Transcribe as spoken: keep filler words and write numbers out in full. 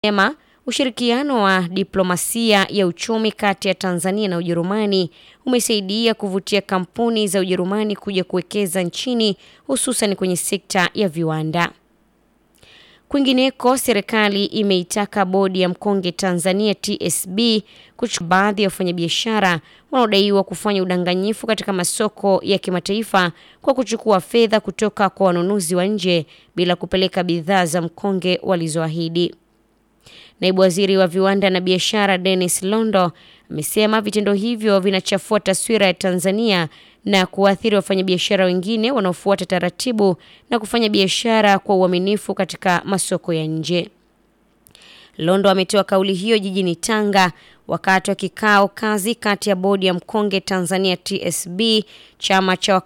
Ema, ushirikiano wa diplomasia ya uchumi kati ya Tanzania na Ujerumani umesaidia kuvutia kampuni za Ujerumani kuja kuwekeza nchini, hususan kwenye sekta ya viwanda. Kwingineko, serikali imeitaka bodi ya mkonge Tanzania T S B kuchukua baadhi ya wafanyabiashara wanaodaiwa kufanya udanganyifu katika masoko ya kimataifa kwa kuchukua fedha kutoka kwa wanunuzi wa nje bila kupeleka bidhaa za mkonge walizoahidi. Naibu Waziri wa Viwanda na Biashara Dennis Londo amesema vitendo hivyo vinachafua taswira ya Tanzania na kuathiri wafanyabiashara wengine wanaofuata taratibu na kufanya biashara kwa uaminifu katika masoko ya nje. Londo ametoa kauli hiyo jijini Tanga wakati wa kikao kazi kati ya bodi ya mkonge Tanzania T S B, chama cha